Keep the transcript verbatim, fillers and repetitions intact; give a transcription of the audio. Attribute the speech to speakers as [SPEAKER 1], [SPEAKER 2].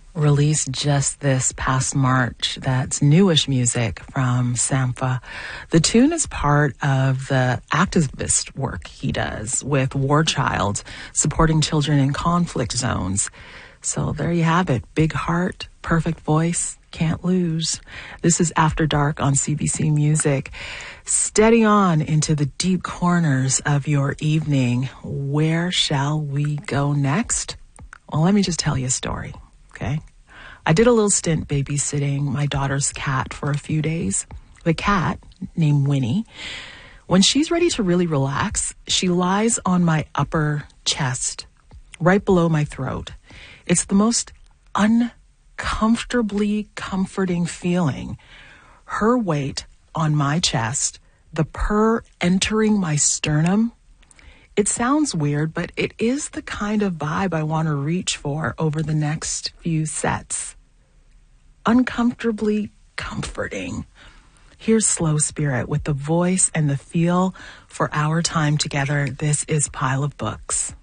[SPEAKER 1] Released just this past March. That's newish music from Sampha. The tune is part of the activist work he does with War Child, supporting children in conflict zones. So there you have it. Big heart, perfect voice, can't lose. This is After Dark on C B C Music. Steady on into the deep corners of your evening. Where shall we go next? Well, let me just tell you a story, okay? I did a little stint babysitting my daughter's cat for a few days. The cat, named Winnie, when she's ready to really relax, she lies on my upper chest, right below my throat. It's the most uncomfortably comforting feeling. Her weight on my chest, the purr entering my sternum. It sounds weird, but it is the kind of vibe I want to reach for over the next few sets. Uncomfortably comforting. Here's Slow Spirit with the voice and the feel for our time together. This is Pile of Books.